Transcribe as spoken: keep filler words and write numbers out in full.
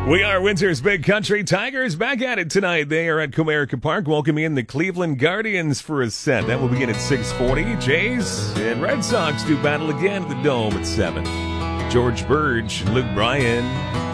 We are Windsor's Big Country Tigers back at it tonight. They are at Comerica Park welcoming in the Cleveland Guardians for a set. That will begin at six forty. Jays and Red Sox do battle again at the Dome at seven. George Burge, Luke Bryan,